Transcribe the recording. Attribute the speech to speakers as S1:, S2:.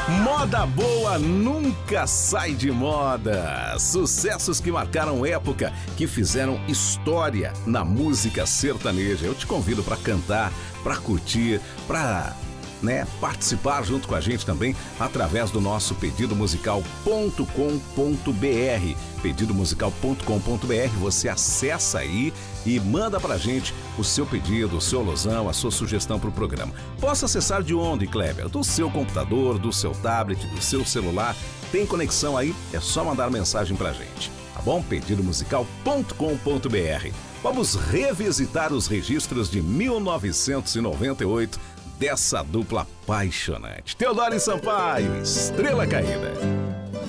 S1: Moda boa nunca sai de moda. Sucessos que marcaram época, que fizeram história na música sertaneja. Eu te convido para cantar, para curtir, para participar junto com a gente também através do nosso pedidomusical.com.br. Pedidomusical.com.br, você acessa aí e manda pra gente o seu pedido, o seu alusão, a sua sugestão pro programa. Posso acessar de onde, Kleber? Do seu computador, do seu tablet, do seu celular. Tem conexão aí? É só mandar mensagem pra gente, tá bom? Pedidomusical.com.br. Vamos revisitar os registros de 1998 dessa dupla apaixonante. Teodoro e Sampaio, Estrela Caída.